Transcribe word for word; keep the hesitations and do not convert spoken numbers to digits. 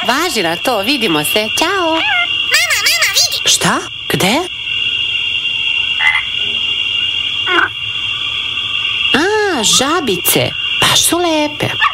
Važi na to, vidimo se. Ćao. Mama, mama, vidi. Šta? Gde? A, žabice. Baš su lepe.